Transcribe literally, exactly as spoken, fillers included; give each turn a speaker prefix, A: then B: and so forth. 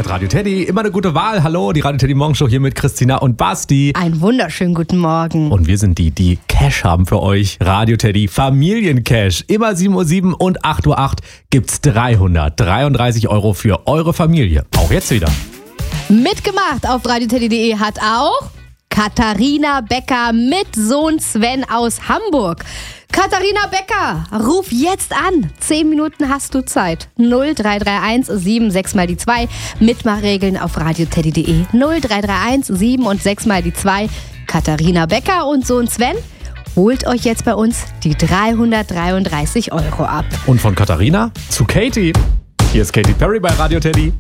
A: hört Radio Teddy. Immer eine gute Wahl. Hallo, die Radio Teddy Morgenshow hier mit Christina und Basti.
B: Einen wunderschönen guten Morgen.
A: Und wir sind die, die Cash haben für euch. Radio Teddy Familiencash. Immer sieben Uhr sieben und acht Uhr acht gibt's dreihundertdreiunddreißig Euro für eure Familie. Auch jetzt wieder.
B: Mitgemacht auf radioteddy punkt de hat auch Katharina Becker mit Sohn Sven aus Hamburg. Katharina Becker, ruf jetzt an. Zehn Minuten hast du Zeit. null drei drei eins sieben sechs mal die zwei. Mitmachregeln auf radioteddy punkt de. null drei drei eins sieben und sechs mal die zwei. Katharina Becker und Sohn Sven, holt euch jetzt bei uns die dreihundertdreiunddreißig Euro ab.
A: Und von Katharina zu Katie. Hier ist Katy Perry bei Radio Teddy.